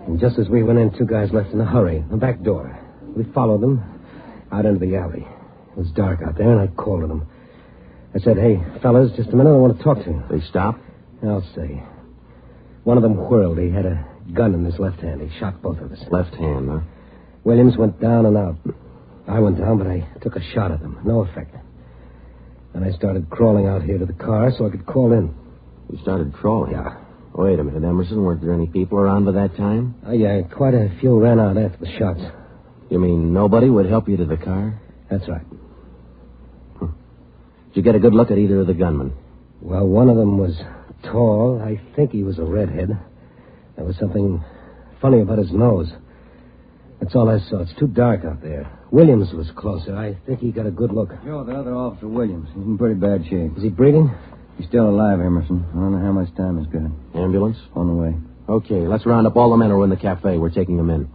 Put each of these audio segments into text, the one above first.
And just as we went in, two guys left in a hurry. The back door. We followed them out into the alley. It was dark out there, and I called to them. I said, hey, fellas, just a minute, I want to talk to you. They stopped? I'll say. One of them whirled. He had a gun in his left hand. He shot both of us. Left hand, huh? Williams went down and out. I went down, but I took a shot at them. No effect. And I started crawling out here to the car so I could call in. You started crawling? Yeah. Wait a minute, Emerson. Weren't there any people around by that time? Yeah, quite a few ran out after the shots. You mean nobody would help you to the car? That's right. Did you get a good look at either of the gunmen? Well, one of them was tall. I think he was a redhead. There was something funny about his nose. That's all I saw. It's too dark out there. Williams was closer. I think he got a good look. Joe, the other officer, Williams. He's in pretty bad shape. Is he breathing? He's still alive, Emerson. I don't know how much time he's got. Ambulance? On the way. Okay, let's round up all the men who are in the cafe. We're taking them in.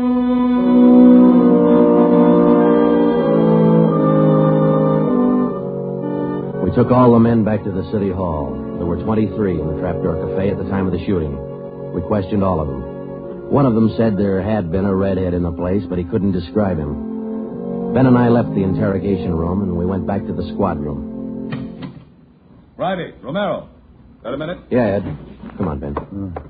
We took all the men back to the city hall. There were 23 in the Trapdoor Cafe at the time of the shooting. We questioned all of them. One of them said there had been a redhead in the place, but he couldn't describe him. Ben and I left the interrogation room, and we went back to the squad room. Riley, Romero. Got a minute? Yeah, Ed. Come on, Ben.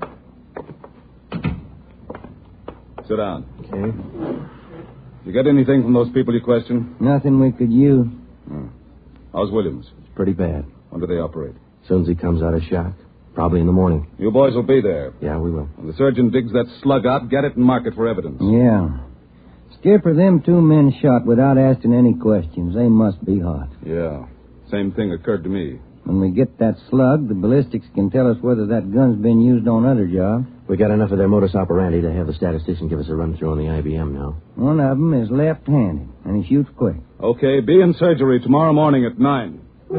Sit down. Okay. You get anything from those people you questioned? Nothing we could use. How's Williams? Pretty bad. When do they operate? As soon as he comes out of shock. Probably in the morning. You boys will be there. Yeah, we will. When the surgeon digs that slug out, get it and mark it for evidence. Yeah. Skipper, them two men shot without asking any questions. They must be hot. Yeah. Same thing occurred to me. When we get that slug, the ballistics can tell us whether that gun's been used on other jobs. We got enough of their modus operandi to have the statistician give us a run-through on the IBM now. One of them is left-handed, and he shoots quick. Okay, be in surgery tomorrow morning at 9.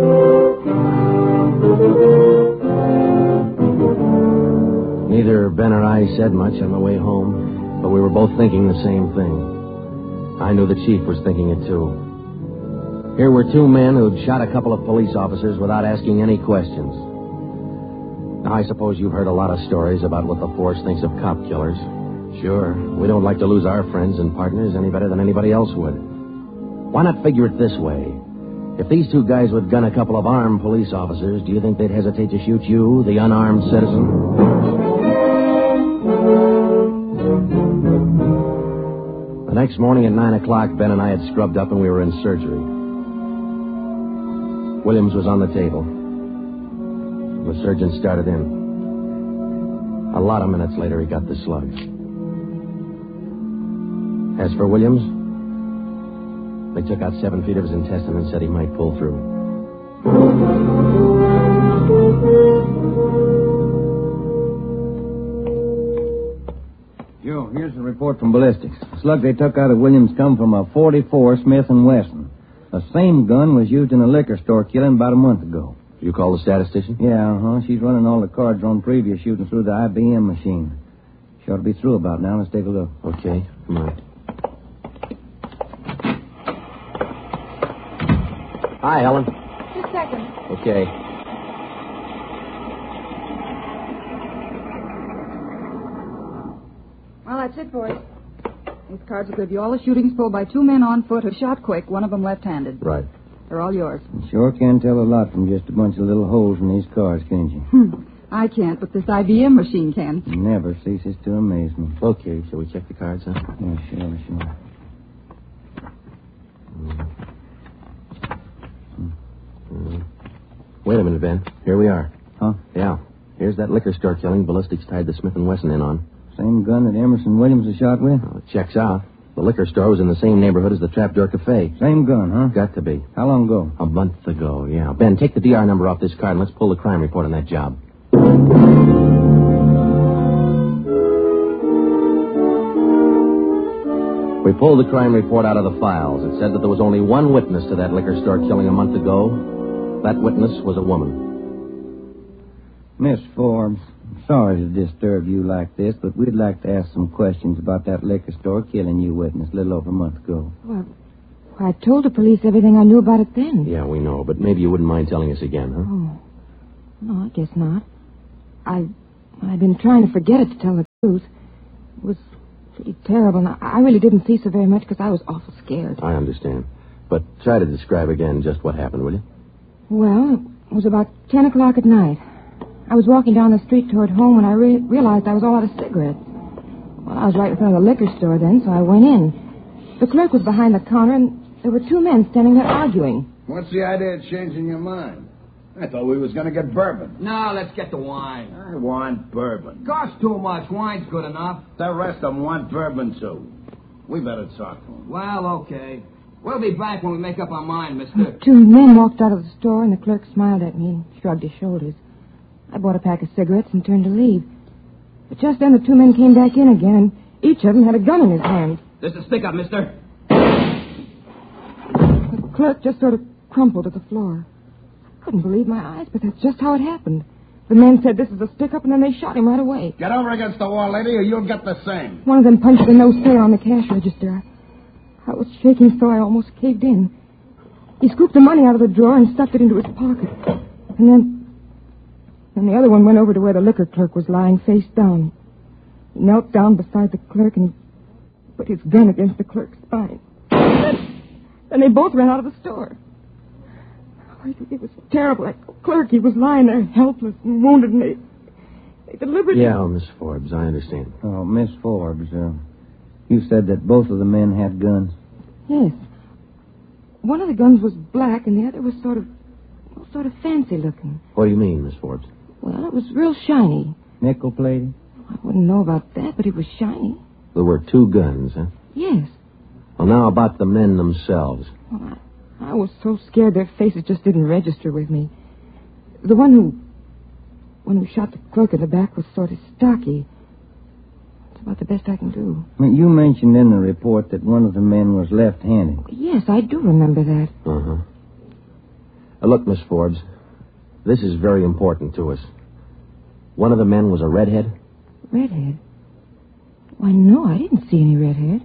Neither Ben or I said much on the way home, but we were both thinking the same thing. I knew the chief was thinking it, too. Here were two men who'd shot a couple of police officers without asking any questions. Now, I suppose you've heard a lot of stories about what the force thinks of cop killers. Sure, we don't like to lose our friends and partners any better than anybody else would. Why not figure it this way? If these two guys would gun a couple of armed police officers, do you think they'd hesitate to shoot you, the unarmed citizen? The next morning at 9 o'clock, Ben and I had scrubbed up and we were in surgery. Williams was on the table. The surgeon started in. A lot of minutes later, he got the slug. As for Williams, they took out 7 feet of his intestine and said he might pull through. Joe, here's the report from ballistics. The slug they took out of Williams come from a .44 Smith & Wesson. The same gun was used in a liquor store killing about a month ago. You call the statistician? Yeah, She's running all the cards on previous shooting through the IBM machine. She ought to be through about now. Let's take a look. Okay, come on. Hi, Helen. Just a second. Okay. Well, that's it, boys. These cards will give you all the shootings pulled by 2 men on foot who shot quick, one of them left-handed. Right. They're all yours. You sure can tell a lot from just a bunch of little holes in these cards, can't you? I can't, but this IBM machine can. It never ceases to amaze me. Okay, shall we check the cards, huh? Yeah, sure. Wait a minute, Ben. Here we are. Huh? Yeah. Here's that liquor store killing ballistics tied the Smith & Wesson in on. Same gun that Emerson Williams was shot with? Well, it checks out. The liquor store was in the same neighborhood as the Trapdoor Cafe. Same gun, huh? Got to be. How long ago? A month ago, yeah. Ben, take the DR number off this card and let's pull the crime report on that job. We pulled the crime report out of the files. It said that there was only one witness to that liquor store killing a month ago. That witness was a woman. Miss Forbes, I'm sorry to disturb you like this, but we'd like to ask some questions about that liquor store killing you witness a little over a month ago. Well, I told the police everything I knew about it then. Yeah, we know, but maybe you wouldn't mind telling us again, huh? Oh. No, I guess not. I've been trying to forget it, to tell the truth. was pretty terrible, and I really didn't see so very much because I was awful scared. I understand. But try to describe again just what happened, will you? Well, it was about 10 o'clock at night. I was walking down the street toward home when I realized I was all out of cigarettes. Well, I was right in front of the liquor store then, so I went in. The clerk was behind the counter, and there were two men standing there arguing. What's the idea of changing your mind? I thought we was going to get bourbon. No, let's get the wine. I want bourbon. Costs too much. Wine's good enough. The rest of them want bourbon, too. We better talk to them. Well, okay. We'll be back when we make up our mind, mister. Two men walked out of the store, and the clerk smiled at me and shrugged his shoulders. I bought a pack of cigarettes and turned to leave. But just then the two men came back in again, and each of them had a gun in his hand. This is stick up, mister. The clerk just sort of crumpled to the floor. I couldn't believe my eyes, but that's just how it happened. The men said this is a stick-up, and then they shot him right away. Get over against the wall, lady, or you'll get the same. One of them punched the no sir on the cash register. I was shaking so I almost caved in. He scooped the money out of the drawer and stuffed it into his pocket. And then the other one went over to where the liquor clerk was lying face down. He knelt down beside the clerk and he put his gun against the clerk's spine. Then they both ran out of the store. It was terrible. That clerk, he was lying there helpless and wounded, and they deliberately... Yeah, Miss Forbes, I understand. Oh, Miss Forbes, you said that both of the men had guns. Yes. One of the guns was black, and the other was sort of fancy looking. What do you mean, Miss Forbes? Well, it was real shiny. Nickel-plated? I wouldn't know about that, but it was shiny. There were two guns, huh? Yes. Well, now about the men themselves. Well, I was so scared their faces just didn't register with me. The one who shot the clerk in the back was sort of stocky. That's about the best I can do. You mentioned in the report that one of the men was left-handed. Yes, I do remember that. Uh-huh. Look, Miss Forbes, this is very important to us. One of the men was a redhead? Redhead? Why, no, I didn't see any redhead.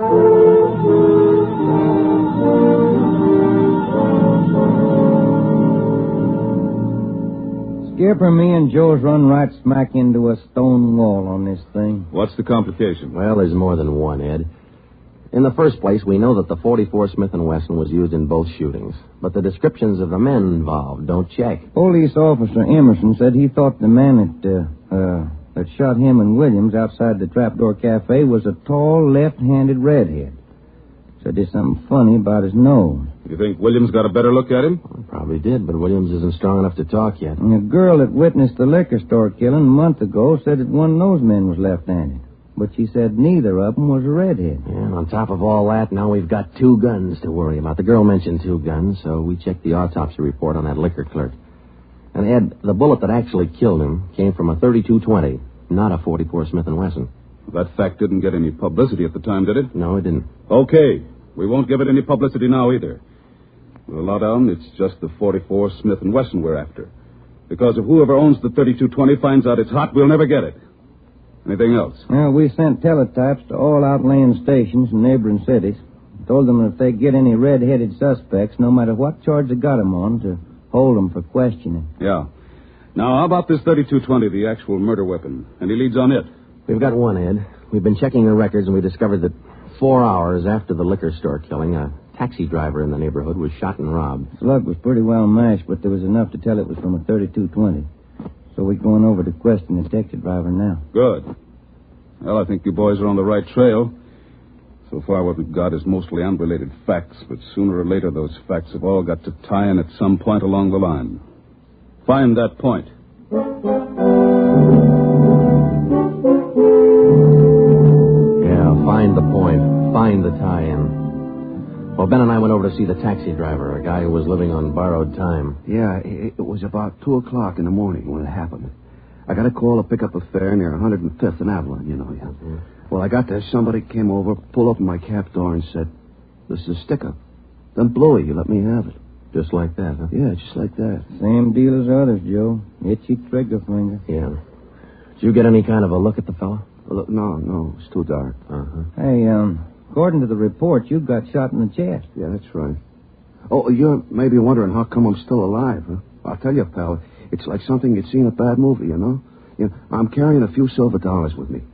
Skipper, me and Joe's run right smack into a stone wall on this thing. What's the complication? Well, there's more than one, Ed. In the first place, we know that the .44 Smith & Wesson was used in both shootings, but the descriptions of the men involved don't check. Police officer Emerson said he thought the man that shot him and Williams outside the Trapdoor Cafe was a tall, left-handed redhead. Said there's something funny about his nose. You think Williams got a better look at him? Well, probably did, but Williams isn't strong enough to talk yet. And a girl that witnessed the liquor store killing a month ago said that one of those men was left-handed. But she said neither of them was a redhead. Yeah, and on top of all that, now we've got two guns to worry about. The girl mentioned two guns, so we checked the autopsy report on that liquor clerk. And, Ed, the bullet that actually killed him came from a .32-20, not a .44 Smith & Wesson. That fact didn't get any publicity at the time, did it? No, it didn't. Okay. We won't give it any publicity now either. We'll allow down it's just the .44 Smith & Wesson we're after. Because if whoever owns the .32-20 finds out it's hot, we'll never get it. Anything else? Well, we sent teletypes to all outlying stations in neighboring cities. Told them that if they get any red-headed suspects, no matter what charge they got them on, to hold them for questioning. Yeah. Now, how about this .32-20, the actual murder weapon? Any leads on it? We've got one, Ed. We've been checking the records, and we discovered that 4 hours after the liquor store killing, a taxi driver in the neighborhood was shot and robbed. Slug was pretty well mashed, but there was enough to tell it was from a .32-20. So we're going over to question the taxi driver now. Good. Well, I think you boys are on the right trail. So far, what we've got is mostly unrelated facts, but sooner or later, those facts have all got to tie in at some point along the line. Find that point. Yeah, find the point. Find the tie-in. Well, Ben and I went over to see the taxi driver, a guy who was living on borrowed time. Yeah, it was about 2 o'clock in the morning when it happened. I got a call to pick up a fare near 105th and Avalon, you know. Yeah. Mm-hmm. Well, I got there. Somebody came over, pulled open my cab door and said, "This is a stick-up. Then blow it. You let me have it." Just like that, huh? Yeah, just like that. Same deal as others, Joe. Itchy trigger finger. Yeah. Did you get any kind of a look at the fellow? Well, no, it's too dark. Uh-huh. Hey, according to the report, you got shot in the chest. Yeah, that's right. Oh, you're maybe wondering how come I'm still alive, huh? I'll tell you, pal, it's like something you'd see in a bad movie, you know? I'm carrying a few silver dollars with me.